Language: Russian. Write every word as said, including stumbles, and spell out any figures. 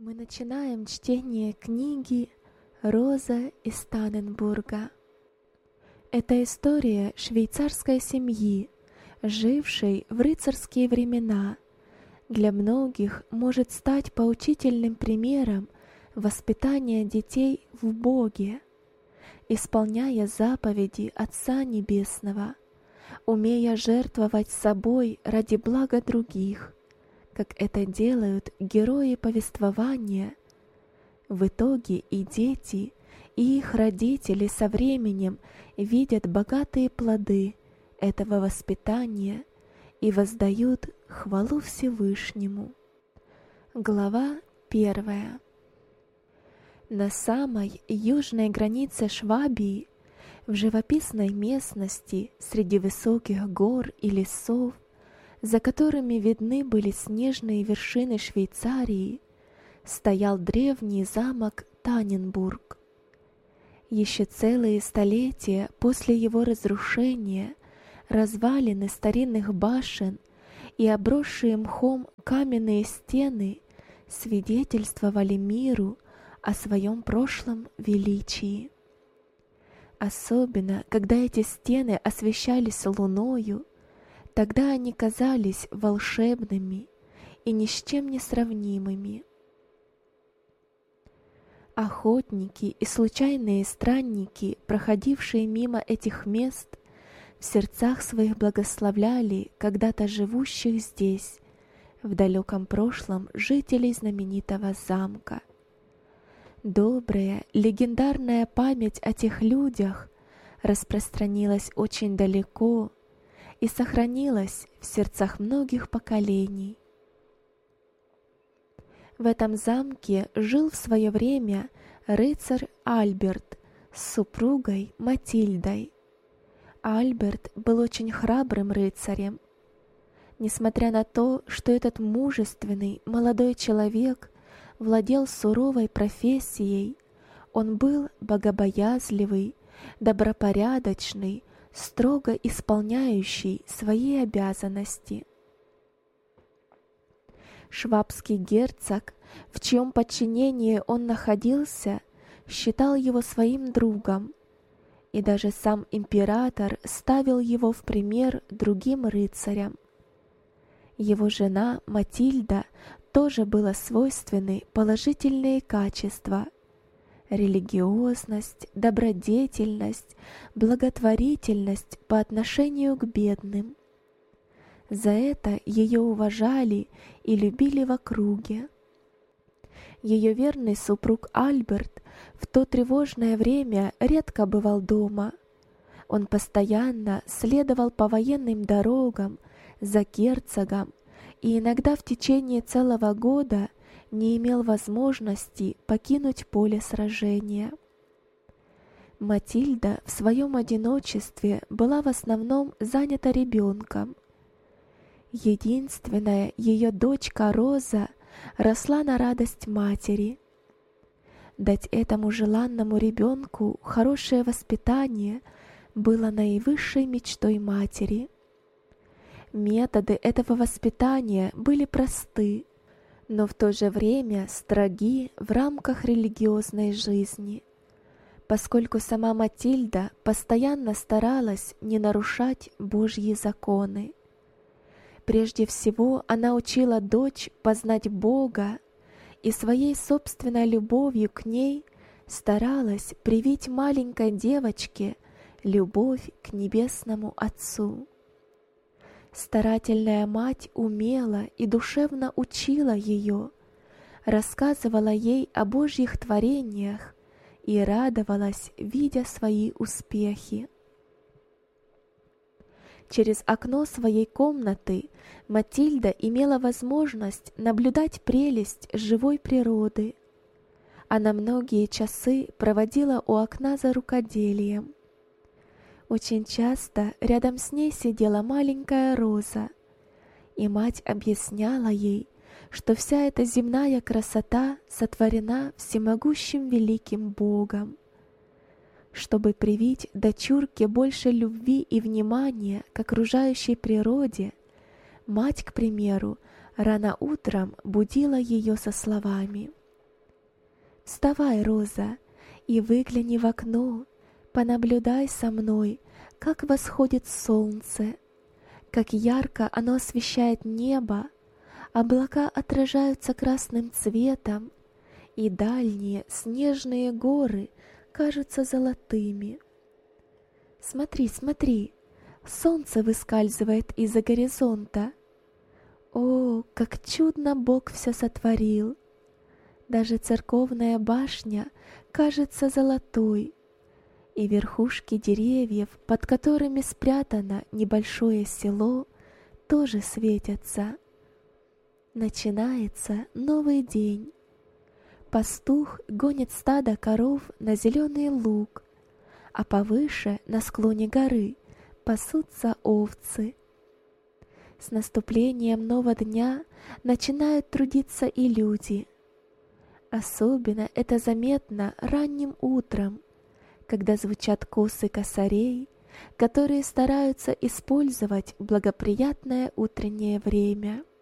Мы начинаем чтение книги «Роза из Танненбурга». Это история швейцарской семьи, жившей в рыцарские времена. Для многих может стать поучительным примером воспитания детей в Боге, исполняя заповеди Отца Небесного, умея жертвовать собой ради блага других, как это делают герои повествования. В итоге и дети, и их родители со временем видят богатые плоды этого воспитания и воздают хвалу Всевышнему. Глава первая. На самой южной границе Швабии, в живописной местности среди высоких гор и лесов, за которыми видны были снежные вершины Швейцарии, стоял древний замок Танненбург. Еще целые столетия после его разрушения развалины старинных башен и обросшие мхом каменные стены свидетельствовали миру о своем прошлом величии. Особенно, когда эти стены освещались луною, тогда они казались волшебными и ни с чем не сравнимыми. Охотники и случайные странники, проходившие мимо этих мест, в сердцах своих благословляли когда-то живущих здесь, в далеком прошлом, жителей знаменитого замка. Добрая, легендарная память о тех людях распространилась очень далеко и сохранилась в сердцах многих поколений. В этом замке жил в свое время рыцарь Альберт с супругой Матильдой. Альберт был очень храбрым рыцарем. Несмотря на то, что этот мужественный молодой человек владел суровой профессией, он был богобоязливый, добропорядочный, строго исполняющий свои обязанности. Швабский герцог, в чьем подчинении он находился, считал его своим другом, и даже сам император ставил его в пример другим рыцарям. Его жена Матильда тоже было свойственны положительные качества: религиозность, добродетельность, благотворительность по отношению к бедным. За это ее уважали и любили в округе. Ее верный супруг Альберт в то тревожное время редко бывал дома. Он постоянно следовал по военным дорогам за герцогом и иногда в течение целого года не имел возможности покинуть поле сражения. Матильда в своем одиночестве была в основном занята ребенком. Единственная ее дочка Роза росла на радость матери. Дать этому желанному ребенку хорошее воспитание было наивысшей мечтой матери. Методы этого воспитания были просты, но в то же время строги в рамках религиозной жизни, поскольку сама Матильда постоянно старалась не нарушать Божьи законы. Прежде всего, она учила дочь познать Бога и своей собственной любовью к ней старалась привить маленькой девочке любовь к Небесному Отцу. Старательная мать умела и душевно учила ее, рассказывала ей о Божьих творениях и радовалась, видя свои успехи. Через окно своей комнаты Матильда имела возможность наблюдать прелесть живой природы. Она многие часы проводила у окна за рукоделием. Очень часто рядом с ней сидела маленькая Роза, и мать объясняла ей, что вся эта земная красота сотворена всемогущим великим Богом. Чтобы привить дочурке больше любви и внимания к окружающей природе, мать, к примеру, рано утром будила ее со словами: Вставай, Роза, и выгляни в окно, понаблюдай со мной, как восходит солнце, как ярко оно освещает небо, облака отражаются красным цветом, и дальние снежные горы кажутся золотыми. Смотри, смотри, солнце выскальзывает из-за горизонта. О, как чудно Бог все сотворил! Даже церковная башня кажется золотой, и верхушки деревьев, под которыми спрятано небольшое село, тоже светятся. Начинается новый день. Пастух гонит стадо коров на зеленый луг, а повыше, на склоне горы, пасутся овцы. С наступлением нового дня начинают трудиться и люди. Особенно это заметно ранним утром, когда звучат косы косарей, которые стараются использовать благоприятное утреннее время.